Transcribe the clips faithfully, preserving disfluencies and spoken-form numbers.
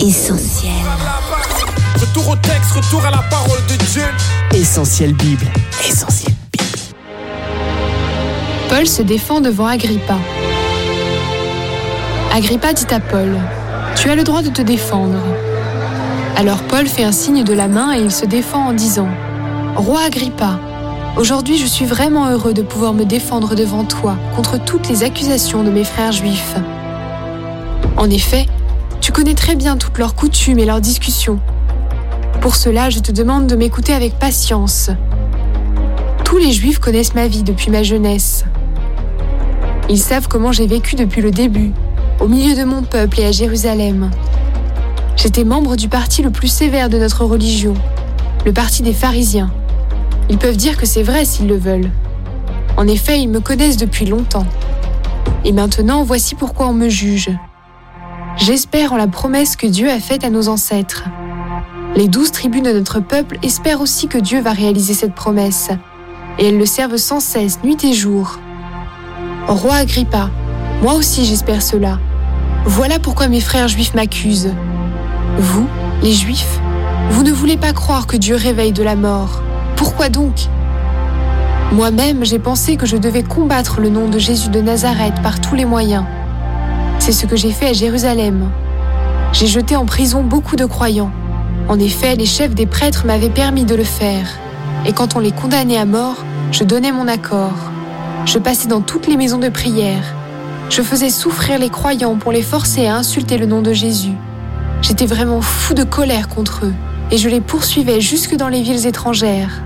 Essentiel. Retour au texte, retour à la parole de Dieu. Essentiel Bible. Essentiel Bible. Paul se défend devant Agrippa. Agrippa dit à Paul : « Tu as le droit de te défendre. » Alors Paul fait un signe de la main et il se défend en disant : « Roi Agrippa, aujourd'hui je suis vraiment heureux de pouvoir me défendre devant toi contre toutes les accusations de mes frères juifs. En effet, tu connais très bien toutes leurs coutumes et leurs discussions. Pour cela, je te demande de m'écouter avec patience. Tous les Juifs connaissent ma vie depuis ma jeunesse. Ils savent comment j'ai vécu depuis le début, au milieu de mon peuple et à Jérusalem. J'étais membre du parti le plus sévère de notre religion, le parti des pharisiens. Ils peuvent dire que c'est vrai s'ils le veulent. En effet, ils me connaissent depuis longtemps. Et maintenant, voici pourquoi on me juge. J'espère en la promesse que Dieu a faite à nos ancêtres. Les douze tribus de notre peuple espèrent aussi que Dieu va réaliser cette promesse, et elles le servent sans cesse, nuit et jour. Roi Agrippa, moi aussi j'espère cela. Voilà pourquoi mes frères juifs m'accusent. Vous, les Juifs, vous ne voulez pas croire que Dieu réveille de la mort. Pourquoi donc ? Moi-même, j'ai pensé que je devais combattre le nom de Jésus de Nazareth par tous les moyens. C'est ce que j'ai fait à Jérusalem. J'ai jeté en prison beaucoup de croyants. En effet, les chefs des prêtres m'avaient permis de le faire. Et quand on les condamnait à mort, je donnais mon accord. Je passais dans toutes les maisons de prière. Je faisais souffrir les croyants pour les forcer à insulter le nom de Jésus. J'étais vraiment fou de colère contre eux, et je les poursuivais jusque dans les villes étrangères.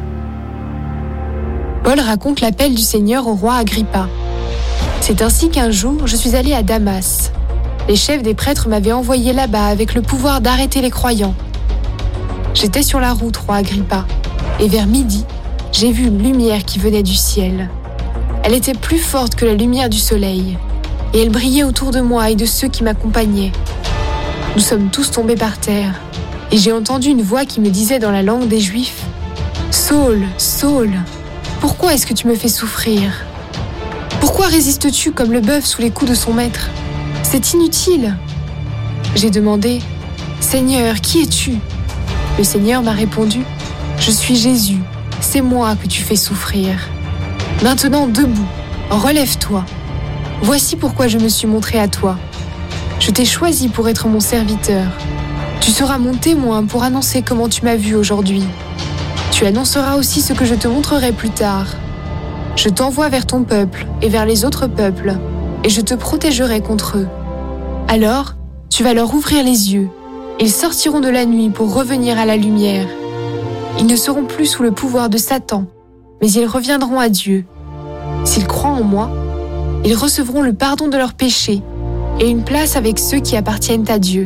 Paul raconte l'appel du Seigneur au roi Agrippa. C'est ainsi qu'un jour, je suis allé à Damas. Les chefs des prêtres m'avaient envoyé là-bas avec le pouvoir d'arrêter les croyants. J'étais sur la route, roi Agrippa, et vers midi, j'ai vu une lumière qui venait du ciel. Elle était plus forte que la lumière du soleil, et elle brillait autour de moi et de ceux qui m'accompagnaient. Nous sommes tous tombés par terre, et j'ai entendu une voix qui me disait dans la langue des Juifs : « Saul, Saul, pourquoi est-ce que tu me fais souffrir ? Pourquoi résistes-tu comme le bœuf sous les coups de son maître ? C'est inutile. » J'ai demandé : « Seigneur, qui es-tu ? » Le Seigneur m'a répondu : « Je suis Jésus, c'est moi que tu fais souffrir. Maintenant debout, relève-toi. Voici pourquoi je me suis montré à toi. Je t'ai choisi pour être mon serviteur. Tu seras mon témoin pour annoncer comment tu m'as vu aujourd'hui. Tu annonceras aussi ce que je te montrerai plus tard. Je t'envoie vers ton peuple et vers les autres peuples, et je te protégerai contre eux. Alors, tu vas leur ouvrir les yeux. Ils sortiront de la nuit pour revenir à la lumière. Ils ne seront plus sous le pouvoir de Satan, mais ils reviendront à Dieu. S'ils croient en moi, ils recevront le pardon de leurs péchés et une place avec ceux qui appartiennent à Dieu. »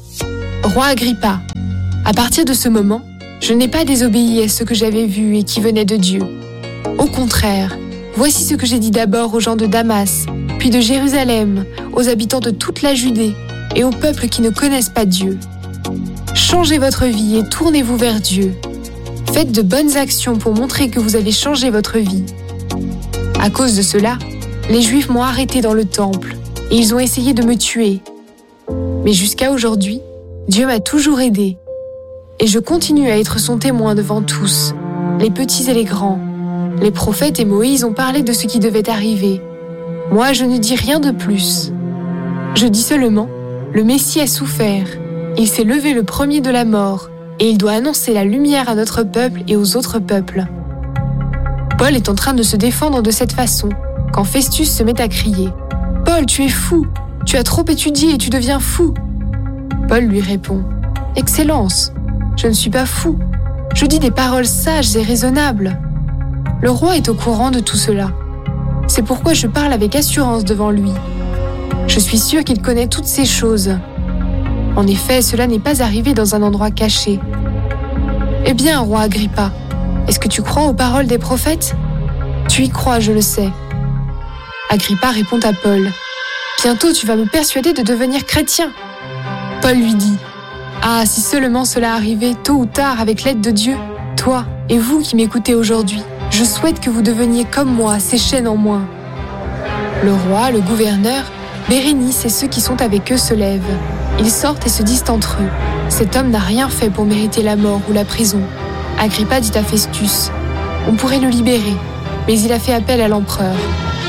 Roi Agrippa, à partir de ce moment, je n'ai pas désobéi à ce que j'avais vu et qui venait de Dieu. Au contraire, voici ce que j'ai dit d'abord aux gens de Damas, puis de Jérusalem, aux habitants de toute la Judée et aux peuples qui ne connaissent pas Dieu. Changez votre vie et tournez-vous vers Dieu. Faites de bonnes actions pour montrer que vous avez changé votre vie. À cause de cela, les Juifs m'ont arrêté dans le temple et ils ont essayé de me tuer. Mais jusqu'à aujourd'hui, Dieu m'a toujours aidé. Et je continue à être son témoin devant tous, les petits et les grands. Les prophètes et Moïse ont parlé de ce qui devait arriver. Moi, je ne dis rien de plus. Je dis seulement, le Messie a souffert. Il s'est levé le premier de la mort, et il doit annoncer la lumière à notre peuple et aux autres peuples. Paul est en train de se défendre de cette façon, quand Festus se met à crier : « Paul, tu es fou! Tu as trop étudié et tu deviens fou !» Paul lui répond : « Excellence, je ne suis pas fou. Je dis des paroles sages et raisonnables. » Le roi est au courant de tout cela. C'est pourquoi je parle avec assurance devant lui. Je suis sûre qu'il connaît toutes ces choses. En effet, cela n'est pas arrivé dans un endroit caché. Eh bien, roi Agrippa, est-ce que tu crois aux paroles des prophètes ? Tu y crois, je le sais. Agrippa répond à Paul : « Bientôt tu vas me persuader de devenir chrétien. » Paul lui dit : « Ah, si seulement cela arrivait tôt ou tard avec l'aide de Dieu, toi et vous qui m'écoutez aujourd'hui, je souhaite que vous deveniez comme moi, ces chaînes en moins. » Le roi, le gouverneur, Bérénice et ceux qui sont avec eux se lèvent. Ils sortent et se disent entre eux. Cet homme n'a rien fait pour mériter la mort ou la prison. Agrippa dit à Festus: on pourrait le libérer, mais il a fait appel à l'empereur.